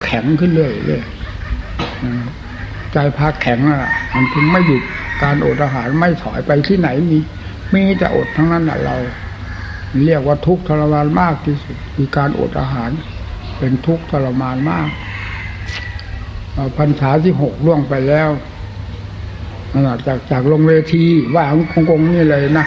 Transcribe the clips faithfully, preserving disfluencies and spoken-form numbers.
แข็งขึ้นเรื่อยเลยใจพาแข็งอ่ะมันถึงไม่หยุดการอดอาหารไม่ถอยไปที่ไหนมีมีแต่อดทั้งนั้นแหละเราเรียกว่าทุกข์ทรมานมากที่สุดคือการอดอาหารเป็นทุกข์ทรมานมากพรรษาที่หกล่วงไปแล้วจากจากลงเวทีว่าของกงนี่เลยนะ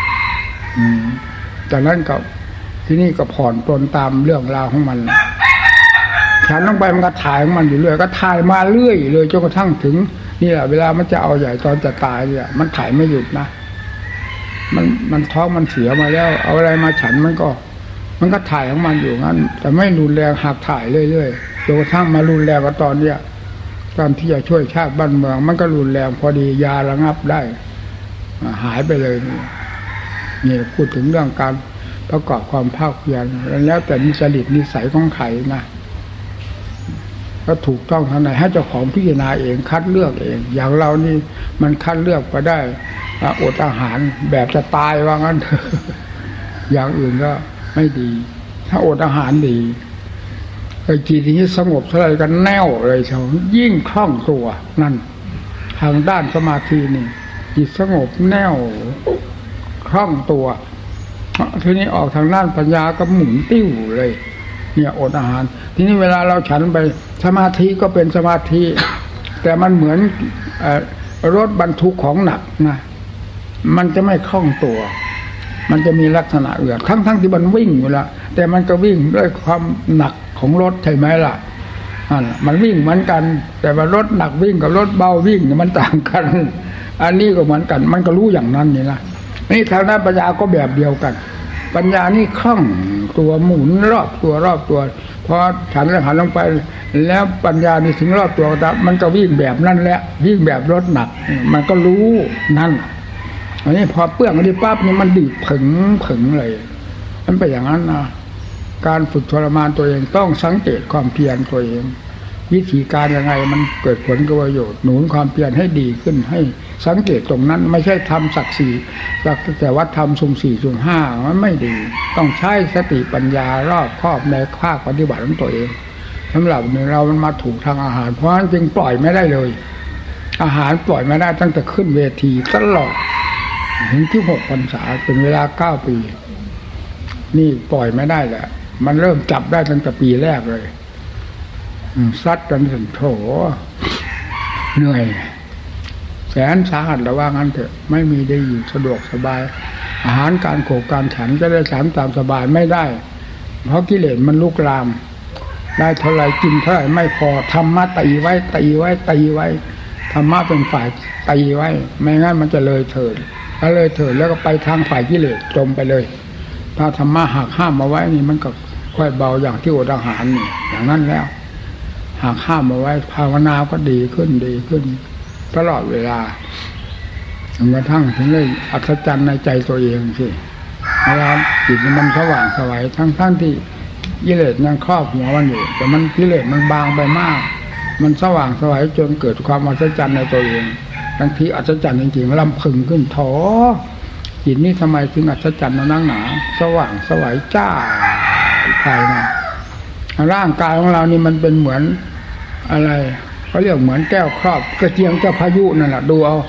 จากนั้นก็ที่นี่ก็ผ่อนปลนตามเรื่องราวของมันฉันต้องไปมันก็ถ่ายของมันอยู่เรื่อยก็ถ่ายมาเรื่อยเลยจนกระทั่งถึงนี่แหละเวลามันจะเอาใหญ่ตอนจะตายเนี่ยมันถ่ายไม่หยุดนะมันมันท้องมันเสียมาแล้วเอาอะไรมาฉันมันก็มันก็ถ่ายของมันอยู่งั้นแต่ไม่รุนแรงหักถ่ายเรื่อยๆจนกระทั่งมารุนแรงก็ตอนเนี้ยตอนที่จะช่วยชาติบ้านเมืองมันก็รุนแรงพอดียาระงับได้หายไปเลยนี่พูดถึงเรื่องการประกอบความภาคเพียรแล้วแต่นิสัยนิสัยของใครนะก็ถูกต้องทางไหนให้เจ้าของพิจารณาเองคัดเลือกเองอย่างเรานี่มันคัดเลือกไปได้อดอาหารแบบจะตายว่างั้น อย่างอื่นก็ไม่ดีถ้าอดอาหารดีไอ้จิตนี้สงบเท่าไรกันแน่วเลยเชียวยิ่งคล่องตัวนั่นทางด้านสมาธินี่จิตสงบแน่วคล่องตัวทีนี้ออกทางด้านปัญญาก็หมุนติ้วเลยเนี่ยอดอาหารทีนี้เวลาเราฉันไปสมาธิก็เป็นสมาธิแต่มันเหมือนรถบรรทุกของหนักนะมันจะไม่คล่องตัวมันจะมีลักษณะเอื่อยทั้งทั้งที่มันวิ่งอยู่ละแต่มันก็วิ่งด้วยความหนักของรถใช่ไหมล่ะมันวิ่งเหมือนกันแต่ว่ารถหนักวิ่งกับรถเบาวิ่งมันต่างกันอันนี้ก็เหมือนกันมันก็รู้อย่างนั้นนี่นะนี่ทางด้านปัญญาก็แบบเดียวกันปัญญานี่คล่องตัวหมุนรอบตัวรอบตัวพอฉันแล้วหันลงไปแล้วปัญญานี่ถึงรอบตัวมันก็วิ่งแบบนั่นแหละวิ่งแบบรถหนักมันก็รู้นั่นอันนี้พอเปื้อนอันนี้ปั๊บนี่มันดีดผึ่งผึ่งเลยมันเป็นอย่างนั้นนะการฝึกทรมานตัวเองต้องสังเกตความเพียรตัวเองวิธีการยังไงมันเกิดผลประโยชน์หนุนความเพียรให้ดีขึ้นให้สังเกตตรงนั้นไม่ใช่ทำศักดิ์ศรีสักแต่ว่าทำสุ่มสี่สุ่มห้ามันไม่ดีต้องใช้สติปัญญารอบครอบในภาคปฏิบัติของตัวเองสำหรับเรามันมาถูกทางอาหารเพราะฉะนั้นจึงปล่อยไม่ได้เลยอาหารปล่อยไม่ได้ตั้งแต่ขึ้นเวทีตลอดถึงที่หกพรรษาเป็นเวลาเก้าปีนี่ปล่อยไม่ได้แหละมันเริ่มจับได้ตั้งแต่ปีแรกเลยซัดกันถึงโถเหนื่อยแสนสาหัสระว่างั้นเถอะไม่มีได้อยู่สะดวกสบายอาหารการโขกการฉันจะได้ฉันตามสบายไม่ได้เพราะกิเลสมันลุกลามได้เท่าไรกินเท่าไรไม่พอธรรมะตีไว้ตีไว้ตีไว้ธรรมะเป็นฝ่ายตีไว้ไม่งั้นมันจะเลยเถิดถ้าเลยเถิดแล้วก็ไปทางฝ่ายกิเลสจมไปเลยถ้าธรรมะหักห้ามมาไว้นี่มันก็ค่อยเบาอย่างที่อดอาหารนี่อย่างนั้นแล้วหากห้ามมาไว้ภาวนาก็ดีขึ้นดีขึ้นตลอดเวลาจนกระทั่งถึงได้อัศจรรย์ในใจตัวเองสิเวลาจิตมันสว่างสวัยทั้งทั้งที่กิเลสยังครอบหัวมันอยู่แต่มันกิเลสมันบางไปมากมันสว่างสวัยจนเกิดความอัศจรรย์ในตัวเองบางทีอัศจรรย์จริงๆลำพึงขึ้นท้อจิตนี้ทำไมถึงอัศจรรย์มานั่งหนาสว่างสวัยจ้าภายในร่างกายของเรานี่มันเป็นเหมือนอะไรเขาเรียกเหมือนแก้วครอบกระเจียงเจ้าพายุนั่นแหละดูเอา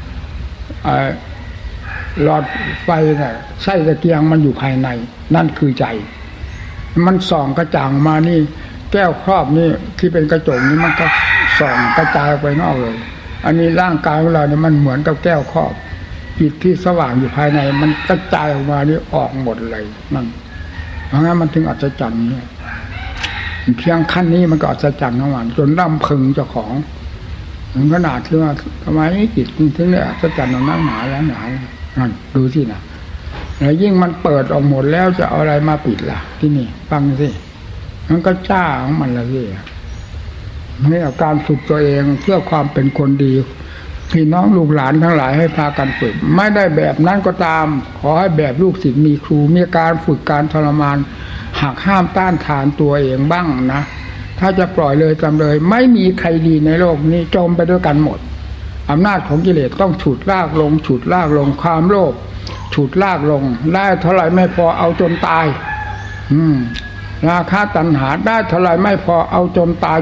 หลอดไฟน่ะไส้กระเจียงมันอยู่ภายในนั่นคือใจมันส่องกระจ่างมานี่แก้วครอบนี่ที่เป็นกระจกนี่มันก็ส่องกระจายไปนอกเลยอันนี้ร่างกายของเราเนี่ยมันเหมือนกับแก้วครอบจิตที่สว่างอยู่ภายในมันกระจายออกมานี่ออกหมดเลยนั่นเพราะงั้นมันถึงอัศจรรย์เนี่ยเพียงขั้นนี้มันก็อัศจรรย์ทั้งวันจนร่ำพึงเจ้าของถึงขนาดที่ว่าทำไมจิตถึงได้อัศจรรย์นั่งหนาแล้วหนานั่นดูสินะแล้วยิ่งมันเปิดออกหมดแล้วจะเอาอะไรมาปิดล่ะที่นี่ฟังสิมันก็จ้าของมันละสินี่การฝึกตัวเองเพื่อความเป็นคนดีพี่น้องลูกหลานทั้งหลายให้พากันฝึกไม่ได้แบบนั้นก็ตามขอให้แบบลูกศิษย์มีครูมีการฝึกการทรมานหากห้ามต้านทานตัวเองบ้างนะถ้าจะปล่อยเลยจำเลยไม่มีใครดีในโลกนี้จมไปด้วยกันหมดอำนาจของกิเลสต้องฉุดลากลงฉุดลากลงความโลภฉุดลากลงได้เท่าไหร่ไม่พอเอาจนตายอืมราคะตัณหาได้เท่าไหร่ไม่พอเอาจนตาย